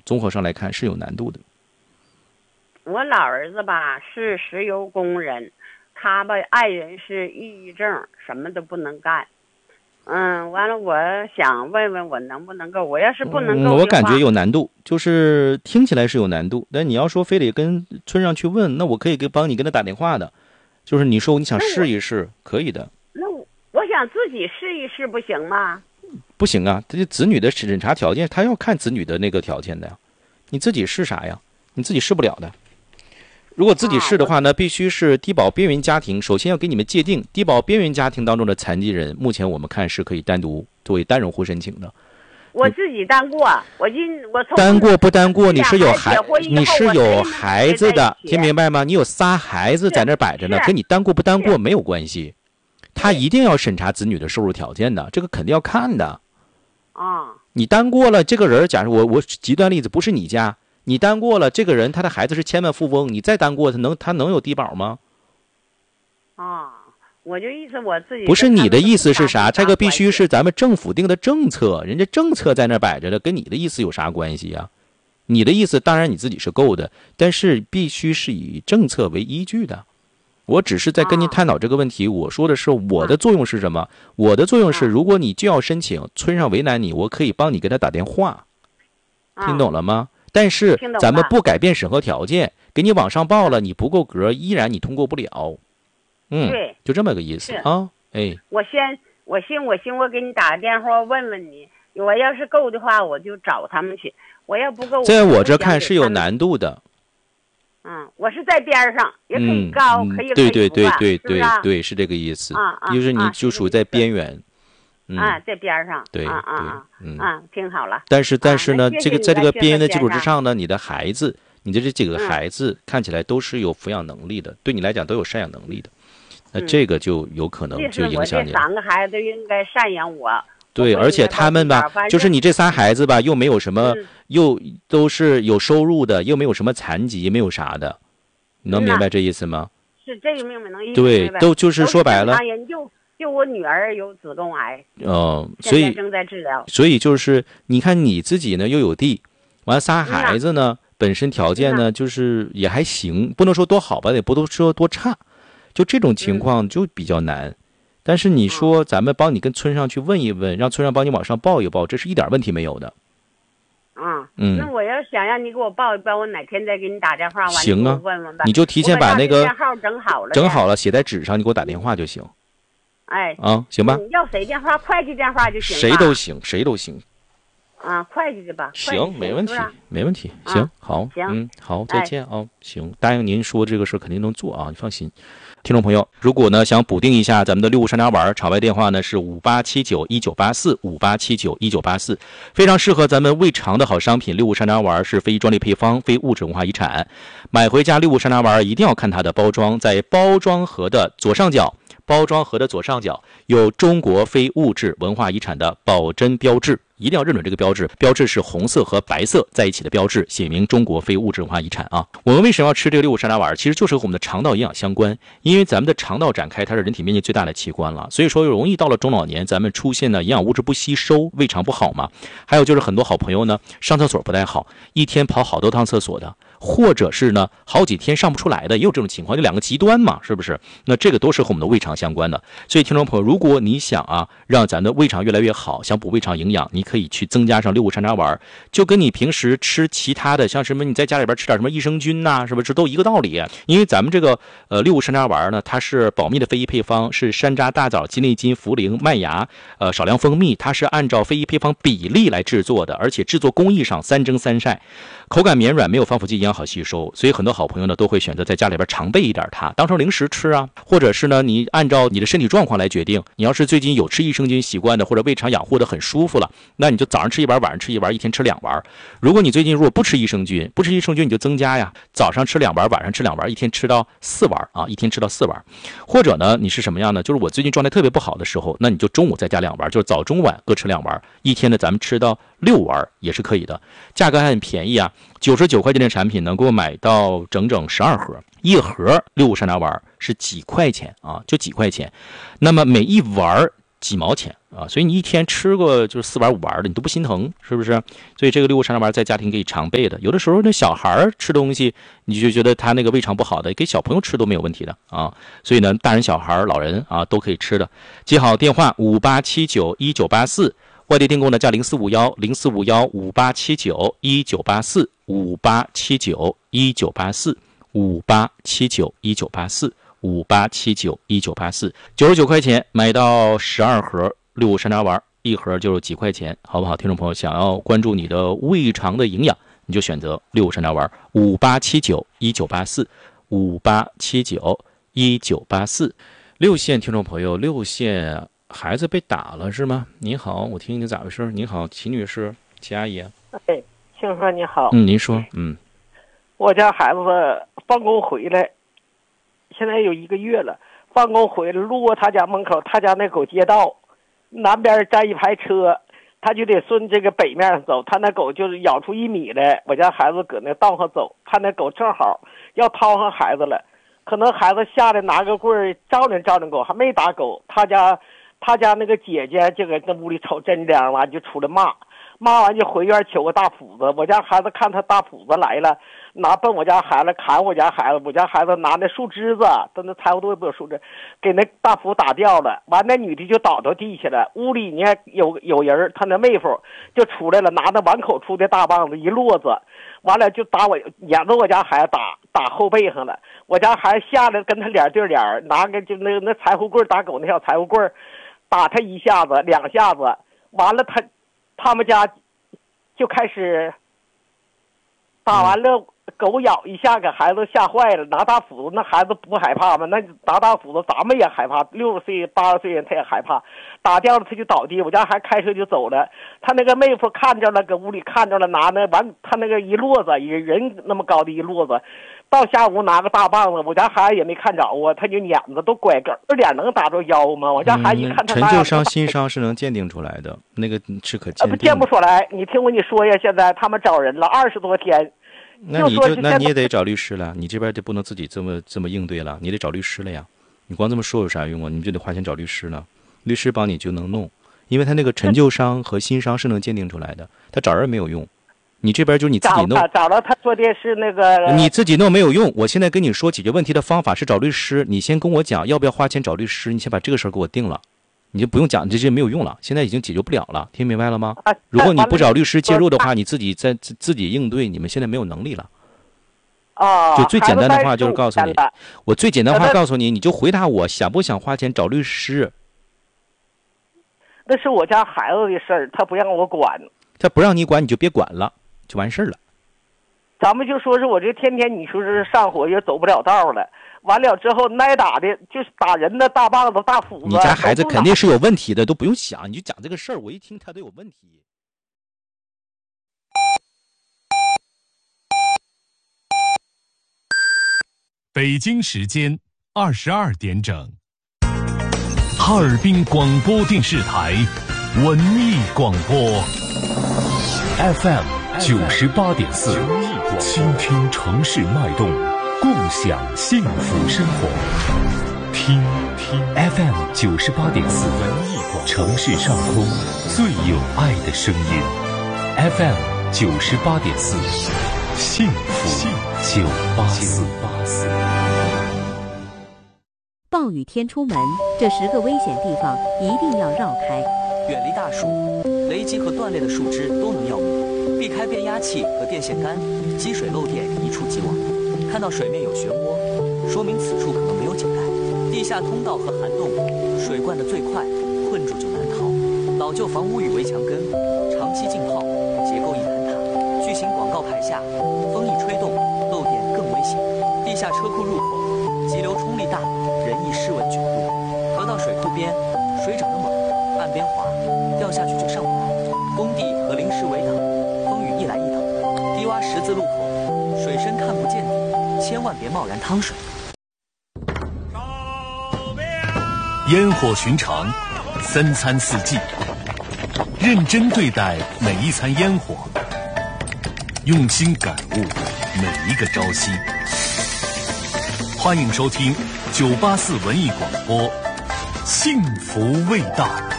综合上来看是有难度的。 我老儿子吧是石油工人，他吧爱人是抑郁症，什么都不能干。完了，我想问问我能不能够，我要是不能够的话， 我感觉有难度，就是听起来是有难度，但你要说非得跟村上去问，那我可以帮你跟他打电话的，就是你说你想试一试，可以的。 那我想自己试一试，不行吗？ 不行啊，这子女的审查条件，他要看子女的那个条件的呀。你自己试啥呀？你自己试不了的。如果自己试的话呢，必须是低保边缘家庭。首先要给你们界定低保边缘家庭当中的残疾人，目前我们看是可以单独作为单人户申请的。 我自己单过，我单过不单过，你是有孩子的，听明白吗？你有仨孩子在那摆着呢，跟你单过不单过没有关系。他一定要审查子女的收入条件的，这个肯定要看的。你单过了，这个人，假如我极端例子，不是你家。你单过了，这个人他的孩子是千万富翁，你再单过他能有低保吗？ 我就意思我自己不是你的意思是啥？这个必须是咱们政府定的政策，人家政策在那摆着的，跟你的意思有啥关系呀？你的意思当然你自己是够的，但是必须是以政策为依据的。我只是在跟您探讨这个问题，我说的是我的作用是什么？我的作用是，如果你就要申请，村上为难你，我可以帮你给他打电话，听懂了吗？但是咱们不改变审核条件，给你往上报了，你不够格，依然你通过不了。 对， 就这么个意思啊。哎， 我给你打个电话问问你，我要是够的话，我就找他们去；我要不够， 在我这看是有难度的。 我是在边上，也可以高，可以对，是这个意思。就是你就属于在边缘。 在边上。 对， 听好了。 但是呢，在这个边缘的基础之上呢，你的孩子，你的这几个孩子看起来都是有抚养能力的，对你来讲都有赡养能力的。那这个就有可能就影响你了。 这3个孩子应该赡养我。 对，而且他们吧，就是你这仨孩子吧，又没有什么，又都是有收入的，又没有什么残疾，没有啥的，你能明白这意思吗？ 是这个明白能意思。 对，都就是说白了， 就我女儿有子宫癌， 所以正在治疗。 所以就是你看你自己呢又有地，完仨孩子呢本身条件呢就是也还行，不能说多好吧，也不能说多差，就这种情况就比较难。但是你说咱们帮你跟村上去问一问，让村上帮你往上报一报，这是一点问题没有的。 那我要想让你给我报一报，我哪天再给你打电话。 行啊， 问问吧。 你就提前把那个电号整好了， 写在纸上，你给我打电话就行。行吧。 你要谁电话？会计电话就行。 谁都行。 会计的吧。 行，没问题。行，好，好，再见啊。行，答应您说这个事肯定能做啊，你放心。听众朋友，如果呢想补丁一下咱们的六物山楂丸，场外电话呢是58791984，58791984，非常适合咱们胃肠的好商品。六物山楂丸是非专利配方，非物质文化遗产。买回家六物山楂丸一定要看它的包装，在包装盒的左上角有中国非物质文化遗产的保真标志，一定要认准这个标志。标志是红色和白色在一起的标志，写明中国非物质文化遗产啊。我们为什么要吃这个六物山楂丸？其实就是和我们的肠道营养相关，因为咱们的肠道展开，它是人体面积最大的器官了，所以说容易到了中老年，咱们出现呢营养物质不吸收，胃肠不好嘛。还有就是很多好朋友呢上厕所不太好，一天跑好多趟厕所的，或者是呢好几天上不出来的，也有这种情况，就两个极端嘛，是不是？那这个都是和我们的胃肠相关的。所以听众朋友，如果你想让咱的胃肠越来越好，想补胃肠营养，你可以去增加上六物山楂丸，就跟你平时吃其他的，像什么你在家里边吃点什么益生菌是不是都一个道理？因为咱们这个六物山楂丸呢，它是保密的非遗配方，是山楂、大枣、鸡内金、茯苓、麦芽，少量蜂蜜，它是按照非遗配方比例来制作的，而且制作工艺上3蒸3晒，口感绵软，没有防腐剂，营养好吸收。所以很多好朋友呢都会选择在家里边常备一点它，当成零食吃或者是呢你按照你的身体状况来决定。你要是最近有吃益生菌习惯的，或者胃肠养护的很舒服了，那你就早上吃一丸，晚上吃一丸，一天吃2丸。如果你最近如果不吃益生菌你就增加早上吃2丸，晚上吃2丸，一天吃到4丸一天吃到4丸。或者呢你是什么样呢？就是我最近状态特别不好的时候，那你就中午再加2丸，就是早中晚各吃2丸，一天呢咱们吃到6丸也是可以的。价格还很便宜99块钱的产品能够买到整整12盒，一盒六物山楂丸是几块钱就几块钱。那么每一丸几毛钱啊，所以你一天吃个就是4碗5碗的，你都不心疼，是不是？所以这个六物山楂丸在家庭可以常备的。有的时候那小孩吃东西，你就觉得他那个胃肠不好的，给小朋友吃都没有问题的啊。所以呢，大人小孩老人啊都可以吃的。记好电话58791984，外地订购呢加045108791984，58791984，58791984，58791984，99块钱买到12盒六物山楂丸，一盒就是几块钱，好不好？听众朋友想要关注你的胃肠的营养，你就选择六物山楂丸，58791984，58791984。6线听众朋友，6线孩子被打了是吗？你好，我听听咋回事。你好，齐女士，齐阿姨。 哎，庆贺你好。 您说。 我家孩子放工回来，现在有1个月了。放工回来，路过他家门口，他家那狗街道，南边站一排车，他就得顺这个北面上走。他那狗就是咬出1米来，我家孩子搁那道上走，他那狗正好要掏上孩子了，可能孩子下来拿个棍儿照亮狗，还没打狗。他家那个姐姐就搁那屋里瞅真凉，完就出来骂完就回院求个大斧子。我家孩子看他大斧子来了，奔我家孩子砍我家孩子。我家孩子拿那树枝子，他那柴火垛不有树枝，给那大斧打掉了。完那女的就倒到地下了。屋里呢有人，他那妹夫就出来了，拿那碗口出的大棒子一摞子，完了就打我，撵着我家孩子打后背上了。我家孩子下来跟他脸对脸，拿个就那柴火棍打狗那小柴火棍，打他1下子2下子，完了他们家就开始打完了，狗咬一下给孩子吓坏了，拿大斧子，那孩子不害怕吗？那拿大斧子咱们也害怕，60岁80岁人他也害怕，打掉了他就倒地。我家孩子开车就走了，他那个妹夫看着了，搁屋里看着了，拿那完他那个一摞子，人那么高的一摞子，到下午拿个大棒子，我家孩子也没看着啊，他就撵着都拐个，这脸能打着腰吗？我家孩子一看他陈旧伤心伤是能鉴定出来的，那个是可鉴定的。 鉴不出来。你听你说呀，现在他们找人了20多天。 那你也得找律师了，你这边就不能自己这么应对了，你得找律师了呀。你光这么说有啥用啊？你就得花钱找律师了，律师帮你就能弄，因为他那个陈旧伤和新伤是能鉴定出来的，他找人没有用。你这边就是你自己弄， 找了他说的是那个， 你自己弄没有用。我现在跟你说解决问题的方法是找律师，你先跟我讲要不要花钱找律师，你先把这个事儿给我定了，你就不用讲这些没有用了，现在已经解决不了了，听明白了吗？如果你不找律师介入的话，你自己应对，你们现在没有能力了。就最简单的话就是告诉你，我最简单的话告诉你，你就回答我想不想花钱找律师。 那是我家孩子的事儿，他不让我管。 他不让你管，你就别管了，就完事儿了。 咱们就说是我这天天你说是上火也走不了道了，完了之后挨打的就是打人的大棒子大斧子。 你家孩子肯定是有问题的，都不用想，你就讲这个事儿，我一听他都有问题。 北京时间22点整，哈尔滨广播电视台文艺广播 FM 98.4，倾听城市脉动，共享幸福生活。听 FM 98.4，文艺广播，城市上空最有爱的声音。FM 98.4，幸福984。 暴雨天出门，这10个危险地方一定要绕开。 远离大树，雷击和断裂的树枝都能要命，避开变压器和电线杆，积水漏电一触即亡。看到水面有漩涡，说明此处可能没有井盖。地下通道和涵洞，水灌得最快，困住就难逃。老旧房屋与围墙根，长期浸泡，结构易坍塌。巨型广告牌下，风一吹动，漏电更危险。地下车库入口，急流冲力大，人易失稳卷入。河道水库边，水涨得猛，岸边滑，掉下去就上不来。工地和临时围挡，风雨一来一等。低洼十字路口，水深看不见底，千万别贸然趟水。 烟火寻常，3餐4季，认真对待每一餐烟火，用心感悟每一个朝夕。欢迎收听984文艺广播，幸福味道。